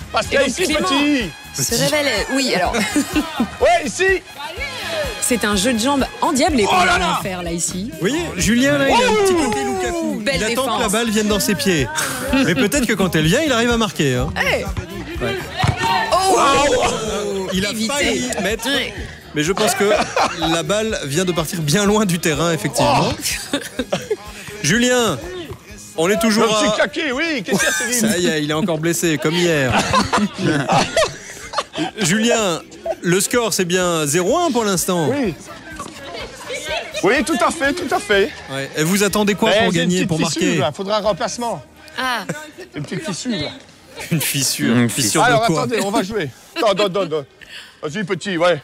Pascal, ici, petit. Se révèle. Oui, alors. Ouais, ici. C'est un jeu de jambes endiablé qu'on va faire là ici. Vous voyez, Julien, là, il a un petit côté Lukaku. Belle Il attend défense. que la balle vienne dans ses pieds. Mais peut-être que quand elle vient, il arrive à marquer. Hein. Hey. Ouais. Il a Évité. failli mettre. Ouais. Mais je pense que la balle vient de partir bien loin du terrain, effectivement. Julien, on est toujours Le à... petit claqué, oui. Qu'est-ce qu'il y a, Céline? Ça y est, il est encore blessé, comme hier. Julien, le score, c'est bien 0-1 pour l'instant. Oui. Oui, tout à fait, tout à fait. Ouais. Et vous attendez quoi pour j'ai une gagner, petite pour fissure, marquer? là. Faudra un remplacement. Ah, Une petite fissure. Là. Une fissure. Une fissure Alors, de quoi? attendez, on va jouer. Attends. Vas-y, petit, ouais.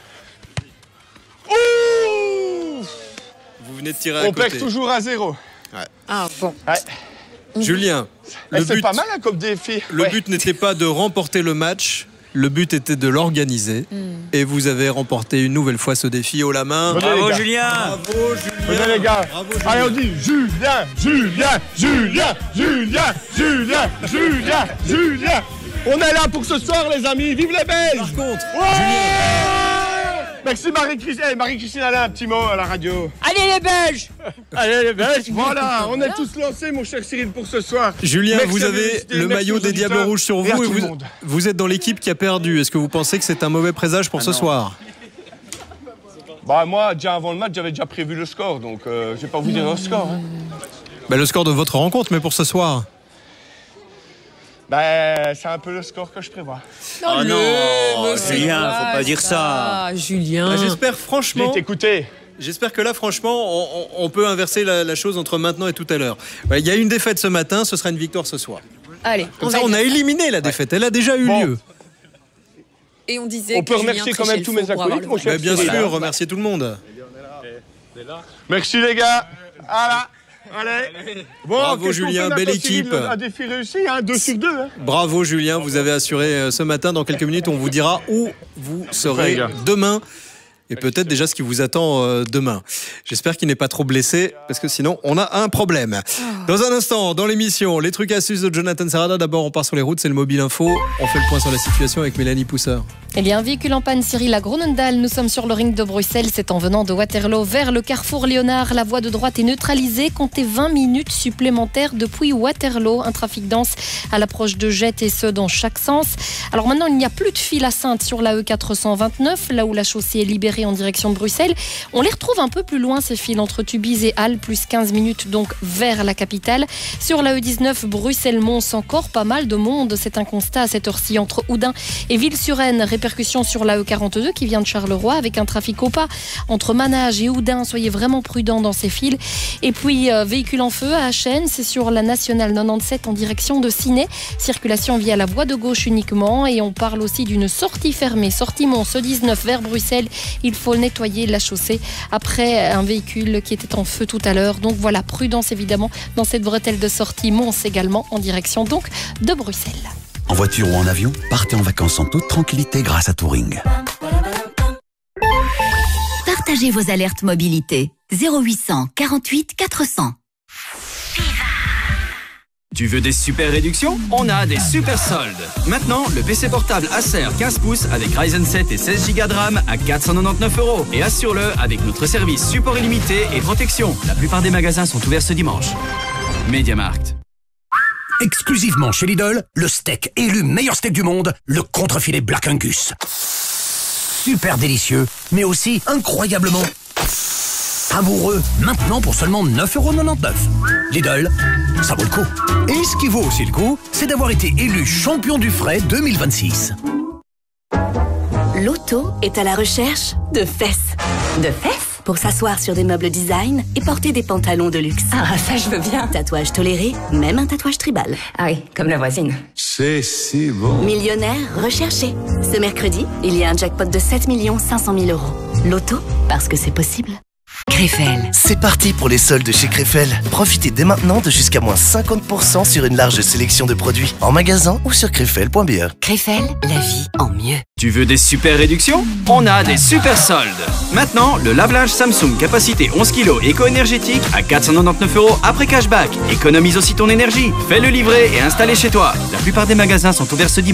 Ouh! Vous venez de tirer à On côté. perd toujours à 0. ah bon. Ouais. Julien, C'est pas mal hein, comme défi. le Ouais. but n'était pas de remporter le match, le but était de l'organiser. Et vous avez remporté une nouvelle fois ce défi haut la main. Venez, les gars. Julien. Bravo Julien. Venez, les gars. Bravo, Julien. Allez, on dit Julien. On est là pour ce soir, les amis. Vive les Belges. Par contre, Merci Marie-Christine. Marie-Christine, elle a un petit mot à la radio. Allez les Belges. Allez, les Belges. Voilà, on est tous lancés, mon cher Cyril, pour ce soir. Julien, Merci vous à avez l'université, le merci maillot aux des Diables auditeurs Rouges sur et à vous et tout le vous, monde. vous êtes dans l'équipe qui a perdu. Est-ce que vous pensez que c'est un mauvais présage pour ce soir? Bah moi, déjà avant le match, j'avais déjà prévu le score, donc je vais pas vous dire le score. Hein. Bah, le score de votre rencontre, mais pour ce soir. Bah, c'est un peu le score que je prévois. Oh non, c'est Julien, quoi, faut pas dire ça. Ah, Julien. Bah, j'espère franchement. Dites, écoutez. J'espère que là, franchement, on peut inverser la chose entre maintenant et tout à l'heure. Ouais, il y a une défaite ce matin, ce sera une victoire ce soir. Allez, Comme ça, on a éliminé la défaite. Elle a déjà eu Bon. lieu. Et on disait On peut que Julien remercier quand trichait même le tous faux mes pour avoir acolytes, le mon match. cher Bah, bien Cyril. sûr, remercier tout le monde. Merci les gars. Voilà. Allez. Bon, Bravo, qu'est-ce qu'on Julien, fait là, belle quand Cyril équipe. Un défi réussi, hein, 2 sur 2. Hein. Bravo Julien, vous avez assuré ce matin. Dans quelques minutes, on vous dira où vous serez les gars. demain. Et peut-être déjà ce qui vous attend demain. J'espère qu'il n'est pas trop blessé, parce que sinon, on a un problème. Dans un instant, dans l'émission, les trucs astuces de Jonathan Serrada. D'abord, on part sur les routes, c'est le Mobile Info. On fait le point sur la situation avec Mélanie Pousseur. Il y a un véhicule en panne, Cyril, à Groenendael. Nous sommes sur le ring de Bruxelles. C'est en venant de Waterloo vers le carrefour Léonard. La voie de droite est neutralisée. Comptez 20 minutes supplémentaires depuis Waterloo. Un trafic dense à l'approche de Jette et ce dans chaque sens. Alors maintenant, il n'y a plus de fil à Sainte sur la E429, là où la chaussée est libérée en direction de Bruxelles. On les retrouve un peu plus loin, ces fils, entre Tubize et Halle, plus 15 minutes donc vers la capitale. Sur la E19, Bruxelles-Mons, encore pas mal de monde. C'est un constat à cette heure-ci entre Oudin et Ville-sur-Aisne. Répercussion sur la E42 qui vient de Charleroi avec un trafic au pas entre Manage et Oudin. Soyez vraiment prudents dans ces fils. Et puis, véhicule en feu à Achen, c'est sur la nationale 97 en direction de Ciney. Circulation via la voie de gauche uniquement. Et on parle aussi d'une sortie fermée, sortie Mons, E19 vers Bruxelles. Il faut nettoyer la chaussée après un véhicule qui était en feu tout à l'heure. Donc voilà, prudence évidemment dans cette bretelle de sortie Mons également en direction donc de Bruxelles. En voiture ou en avion, partez en vacances en toute tranquillité grâce à Touring. Partagez vos alertes mobilité. 0800 48 400. Tu veux des super réductions? On a des super soldes. Maintenant, le PC portable Acer 15 pouces avec Ryzen 7 et 16 Go de RAM à 499 €. Et assure-le avec notre service support illimité et protection. La plupart des magasins sont ouverts ce dimanche. MediaMarkt. Exclusivement chez Lidl, le steak élu meilleur steak du monde, le contrefilet Black Angus. Super délicieux, mais aussi incroyablement savoureux. Maintenant pour seulement 9,99 €. Lidl, ça vaut le coup. Et ce qui vaut aussi le coup, c'est d'avoir été élu champion du frais 2026. L'auto est à la recherche de fesses. De fesses? Pour s'asseoir sur des meubles design et porter des pantalons de luxe. Ah, ça je veux bien. Tatouage toléré, même un tatouage tribal. Ah oui, comme la voisine. C'est si bon. Millionnaire recherché. Ce mercredi, il y a un jackpot de 7 500 000 €. L'auto, parce que c'est possible. Krefel. C'est parti pour les soldes chez Krefel. Profitez dès maintenant de jusqu'à moins 50% sur une large sélection de produits en magasin ou sur krefel.be. Krefel, la vie en mieux. Tu veux des super réductions? On a des super soldes. Maintenant, le lave-linge Samsung capacité 11 kg éco-énergétique à 499 € après cashback. Économise aussi ton énergie. Fais-le livrer et installer chez toi. La plupart des magasins sont ouverts ce dimanche.